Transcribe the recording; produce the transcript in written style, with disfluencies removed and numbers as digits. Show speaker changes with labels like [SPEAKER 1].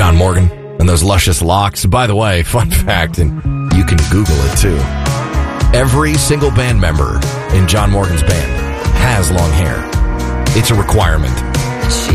[SPEAKER 1] John Morgan and those luscious locks. By the way, fun fact, and you can Google it too. Every single band member in John Morgan's band has long hair. It's a requirement.